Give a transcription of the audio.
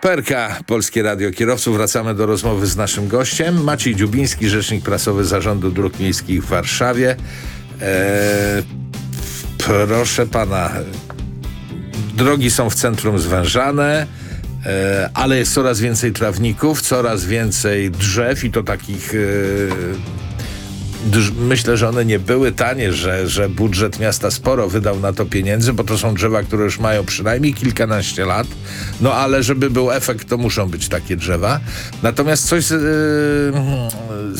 PRK, Polskie Radio Kierowców. Wracamy do rozmowy z naszym gościem. Maciej Dziubiński, rzecznik prasowy Zarządu Dróg Miejskich w Warszawie. Proszę pana, drogi są w centrum zwężane, ale jest coraz więcej trawników, coraz więcej drzew i to takich... Myślę, że one nie były tanie, że budżet miasta sporo wydał na to pieniędzy, bo to są drzewa, które już mają przynajmniej kilkanaście lat. No ale żeby był efekt, to muszą być takie drzewa. Natomiast coś